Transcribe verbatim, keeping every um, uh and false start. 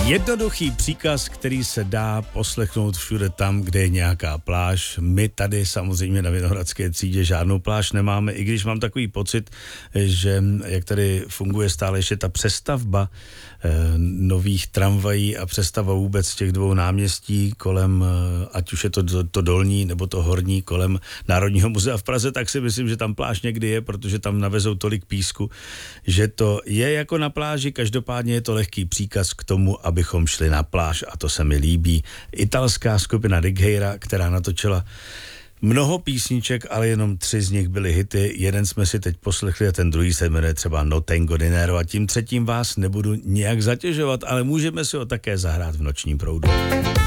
Jednoduchý příkaz, který se dá poslechnout všude tam, kde je nějaká pláž. My tady samozřejmě na Vinohradské třídě žádnou pláž nemáme, i když mám takový pocit, že jak tady funguje stále ještě ta přestavba eh, nových tramvají a přestava vůbec těch dvou náměstí kolem, eh, ať už je to, to to dolní nebo to horní, kolem Národního muzea v Praze, tak si myslím, že tam pláž někdy je, protože tam navezou tolik písku, že to je jako na pláži. Každopádně je to lehký příkaz k tomu, abychom šli na pláž, a to se mi líbí. Italská skupina Righeira, která natočila mnoho písniček, ale jenom tři z nich byly hity. Jeden jsme si teď poslechli a ten druhý se jmenuje třeba No Tengo Dinero a tím třetím vás nebudu nijak zatěžovat, ale můžeme si ho také zahrát v Nočním proudu.